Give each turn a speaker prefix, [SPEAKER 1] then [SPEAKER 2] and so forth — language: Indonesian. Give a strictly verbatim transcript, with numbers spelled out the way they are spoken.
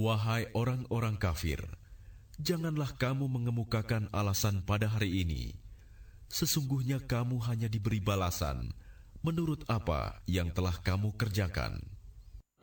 [SPEAKER 1] Wahai orang-orang kafir, janganlah kamu mengemukakan alasan pada hari ini. Sesungguhnya kamu hanya diberi balasan menurut apa yang telah kamu kerjakan.